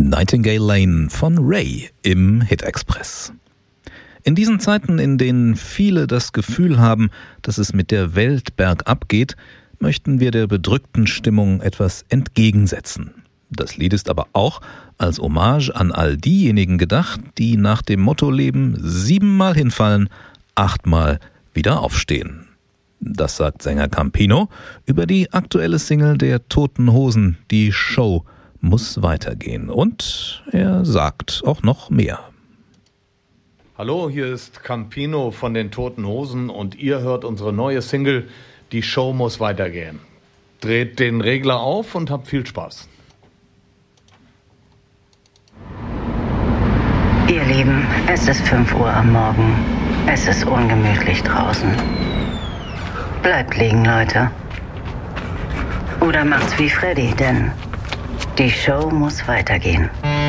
Nightingale Lane von Ray im Hit Express. In diesen Zeiten, in denen viele das Gefühl haben, dass es mit der Welt bergab geht, möchten wir der bedrückten Stimmung etwas entgegensetzen. Das Lied ist aber auch als Hommage an all diejenigen gedacht, die nach dem Motto leben: 7-mal hinfallen, 8-mal wieder aufstehen. Das sagt Sänger Campino über die aktuelle Single der Toten Hosen, die Show muss weitergehen. Und er sagt auch noch mehr. Hallo, hier ist Campino von den Toten Hosen und ihr hört unsere neue Single Die Show muss weitergehen. Dreht den Regler auf und habt viel Spaß. Ihr Lieben, es ist 5 Uhr am Morgen. Es ist ungemütlich draußen. Bleibt liegen, Leute. Oder macht's wie Freddy, denn die Show muss weitergehen.